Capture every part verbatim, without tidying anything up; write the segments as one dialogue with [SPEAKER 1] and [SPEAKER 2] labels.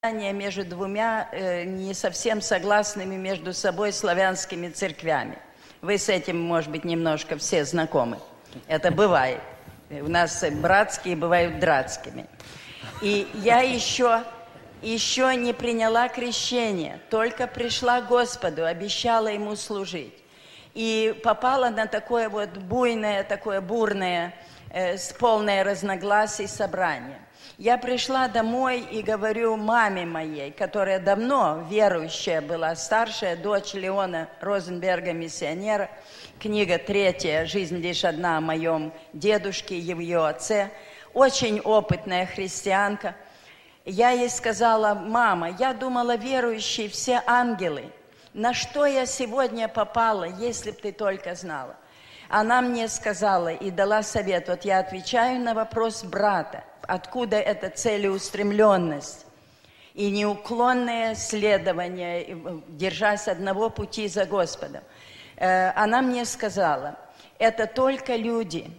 [SPEAKER 1] между двумя э, не совсем согласными между собой славянскими церквями. Вы с этим, может быть, немножко все знакомы. Это бывает. У нас братские бывают дратскими. И я еще, еще не приняла крещение, только пришла к Господу, обещала Ему служить. И попала на такое вот буйное, такое бурное, э, полное разногласий собрание. Я пришла домой и говорю маме моей, которая давно верующая была, старшая дочь Леона Розенберга, миссионера, книга третья «Жизнь лишь одна» о моем дедушке и ее отце, очень опытная христианка. Я ей сказала: мама, я думала, верующие все ангелы. На что я сегодня попала, если б ты только знала? Она мне сказала и дала совет. Вот я отвечаю на вопрос брата. Откуда эта целеустремленность и неуклонное следование, держась одного пути за Господом? Она мне сказала: это только люди,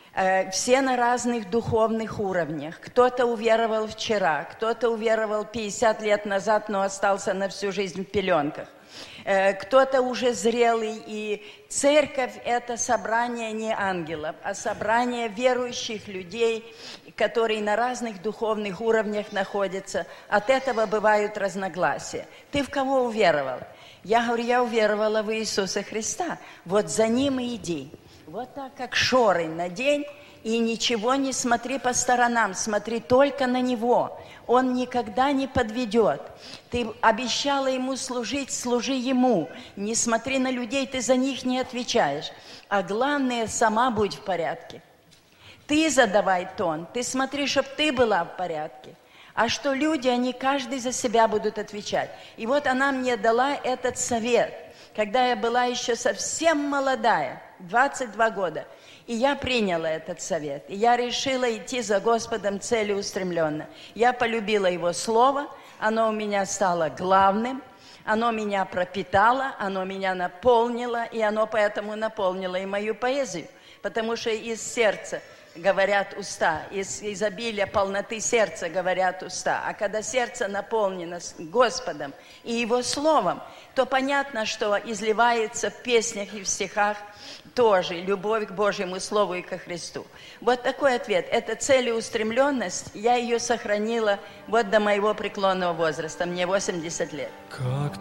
[SPEAKER 1] все на разных духовных уровнях. Кто-то уверовал вчера, кто-то уверовал пятьдесят лет назад, но остался на всю жизнь в пеленках. Кто-то уже зрелый, и церковь – это собрание не ангелов, а собрание верующих людей, которые на разных духовных уровнях находятся. От этого бывают разногласия. Ты в кого уверовал? Я говорю, я уверовала в Иисуса Христа. Вот за Ним и иди. Вот так, как шоры надень, и ничего не смотри по сторонам, смотри только на Него. Он никогда не подведет. Ты обещала Ему служить, служи Ему. Не смотри на людей, ты за них не отвечаешь. А главное, сама будь в порядке. Ты задавай тон, ты смотри, чтобы ты была в порядке. А что люди, они каждый за себя будут отвечать. И вот она мне дала этот совет, когда я была еще совсем молодая, двадцать два года. И я приняла этот совет. И я решила идти за Господом целеустремленно. Я полюбила Его Слово. Оно у меня стало главным. Оно меня пропитало, оно меня наполнило. И оно поэтому наполнило и мою поэзию. Потому что из сердца говорят уста, из изобилия полноты сердца говорят уста. А когда сердце наполнено Господом и Его Словом, то понятно, что изливается в песнях и в стихах тоже любовь к Божьему Слову и ко Христу. Вот такой ответ. Это целеустремленность. Я ее сохранила вот до моего преклонного возраста. Мне восемьдесят лет. Как